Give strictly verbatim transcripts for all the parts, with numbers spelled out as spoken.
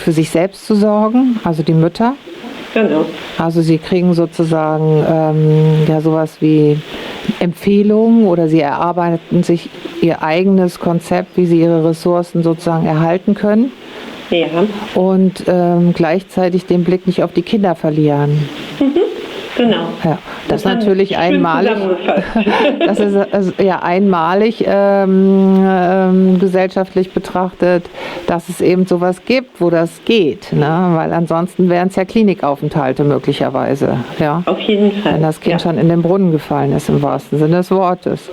für sich selbst zu sorgen, also die Mütter. Genau. Also sie kriegen sozusagen ähm, ja sowas wie Empfehlungen oder sie erarbeiten sich ihr eigenes Konzept, wie sie ihre Ressourcen sozusagen erhalten können. Ja. Und ähm, gleichzeitig den Blick nicht auf die Kinder verlieren. Mhm. Genau. Ja, das ist natürlich einmalig. Das ist also, ja einmalig ähm, ähm, gesellschaftlich betrachtet, dass es eben sowas gibt, wo das geht, ne? Weil ansonsten wären es ja Klinikaufenthalte möglicherweise. Ja? Auf jeden Fall. Wenn das Kind ja. schon in den Brunnen gefallen ist, im wahrsten Sinne des Wortes.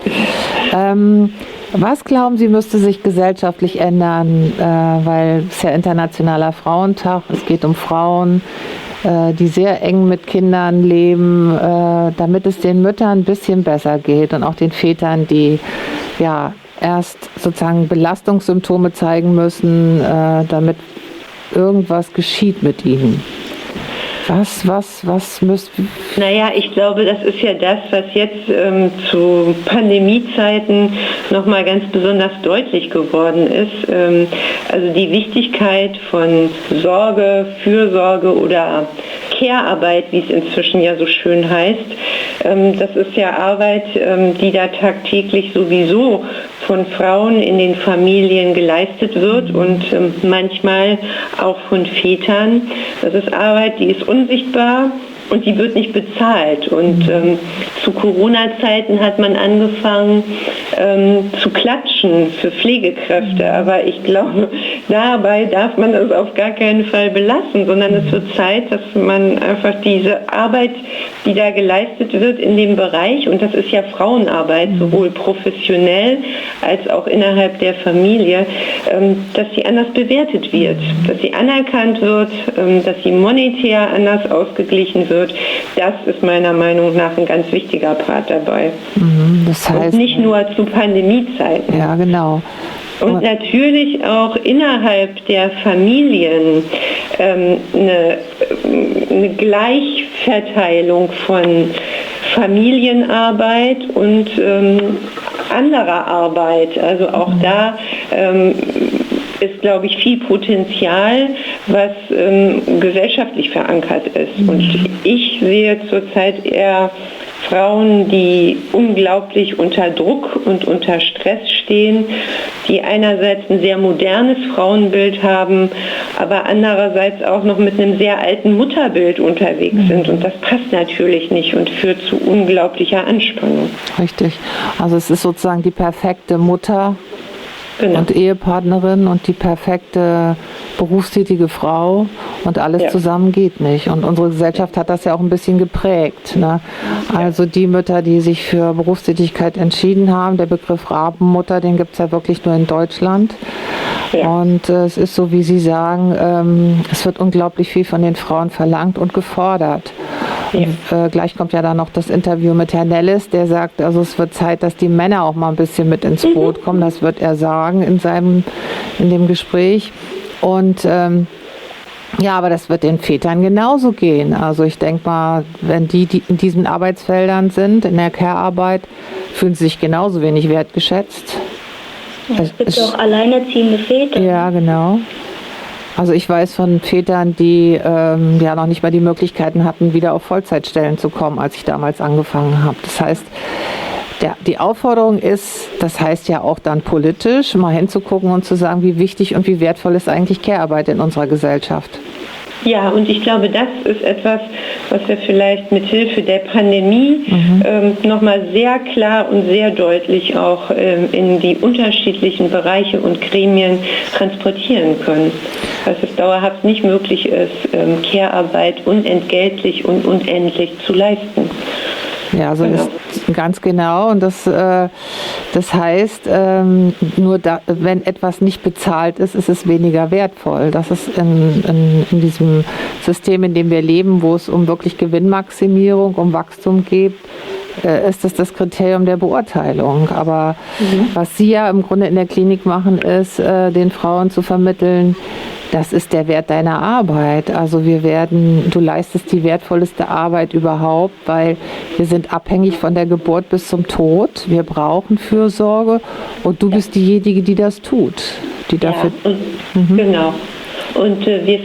ähm, was glauben Sie, müsste sich gesellschaftlich ändern, äh, weil es ja Internationaler Frauentag, es geht um Frauen, die sehr eng mit Kindern leben, damit es den Müttern ein bisschen besser geht und auch den Vätern, die ja erst sozusagen Belastungssymptome zeigen müssen, damit irgendwas geschieht mit ihnen. Was, was, was müsst... Naja, ich glaube, das ist ja das, was jetzt ähm, zu Pandemiezeiten nochmal ganz besonders deutlich geworden ist. Ähm, also die Wichtigkeit von Sorge, Fürsorge oder Care-Arbeit, wie es inzwischen ja so schön heißt. Ähm, das ist ja Arbeit, ähm, die da tagtäglich sowieso von Frauen in den Familien geleistet wird und ähm, manchmal auch von Vätern. Das ist Arbeit, die ist unsichtbar und die wird nicht bezahlt. Und ähm, zu Corona-Zeiten hat man angefangen ähm, zu klatschen für Pflegekräfte. Aber ich glaube, dabei darf man es auf gar keinen Fall belassen, sondern es wird Zeit, dass man einfach diese Arbeit, die da geleistet wird in dem Bereich, und das ist ja Frauenarbeit, sowohl professionell als auch innerhalb der Familie, ähm, dass sie anders bewertet wird, dass sie anerkannt wird, ähm, dass sie monetär anders ausgeglichen wird. Das ist meiner Meinung nach ein ganz wichtiger Part dabei. Mhm, das heißt, und nicht nur zu Pandemiezeiten. Ja, genau. Und natürlich auch innerhalb der Familien ähm, eine, eine Gleichverteilung von Familienarbeit und ähm, anderer Arbeit. Also auch da ähm, ist, glaube ich, viel Potenzial, was ähm, gesellschaftlich verankert ist. Und ich sehe zurzeit eher Frauen, die unglaublich unter Druck und unter Stress stehen, die einerseits ein sehr modernes Frauenbild haben, aber andererseits auch noch mit einem sehr alten Mutterbild unterwegs sind. Und das passt natürlich nicht und führt zu unglaublicher Anspannung. Richtig. Also es ist sozusagen die perfekte Mutter, genau, und Ehepartnerin und die perfekte berufstätige Frau und alles ja. zusammen geht nicht. Und unsere Gesellschaft hat das ja auch ein bisschen geprägt. Ne? Also die Mütter, die sich für Berufstätigkeit entschieden haben, der Begriff Rabenmutter, den gibt es ja wirklich nur in Deutschland. Ja. Und äh, es ist so, wie Sie sagen, ähm, es wird unglaublich viel von den Frauen verlangt und gefordert. Ja. Und, äh, gleich kommt ja dann noch das Interview mit Herrn Nellis, der sagt, also es wird Zeit, dass die Männer auch mal ein bisschen mit ins Boot kommen. Das wird er sagen in seinem, in dem Gespräch. Und ähm, ja, aber das wird den Vätern genauso gehen. Also ich denke mal, wenn die, die in diesen Arbeitsfeldern sind, in der Care-Arbeit, fühlen sie sich genauso wenig wertgeschätzt. Es gibt auch alleinerziehende Väter. Ja, genau. Also ich weiß von Vätern, die ähm, ja noch nicht mal die Möglichkeiten hatten, wieder auf Vollzeitstellen zu kommen, als ich damals angefangen habe. Das heißt, der, die Aufforderung ist, das heißt ja auch dann politisch, mal hinzugucken und zu sagen, wie wichtig und wie wertvoll ist eigentlich Care-Arbeit in unserer Gesellschaft. Ja, und ich glaube, das ist etwas, was wir vielleicht mit Hilfe der Pandemie mhm. ähm, nochmal sehr klar und sehr deutlich auch ähm, in die unterschiedlichen Bereiche und Gremien transportieren können. Dass es dauerhaft nicht möglich ist, ähm, Care-Arbeit unentgeltlich und unendlich zu leisten. Ja, so genau. ist ganz genau. Und das, äh, das heißt, ähm, nur da, wenn etwas nicht bezahlt ist, ist es weniger wertvoll. Das ist in, in, in diesem System, in dem wir leben, wo es um wirklich Gewinnmaximierung, um Wachstum geht, äh, ist das das Kriterium der Beurteilung. Aber mhm. was Sie ja im Grunde in der Klinik machen, ist, äh, den Frauen zu vermitteln, das ist der Wert deiner Arbeit. Also wir werden, du leistest die wertvollste Arbeit überhaupt, weil wir sind abhängig von der Geburt bis zum Tod. Wir brauchen Fürsorge und du bist diejenige, die das tut, die dafür. Ja, und, mhm. Genau. Und äh, wir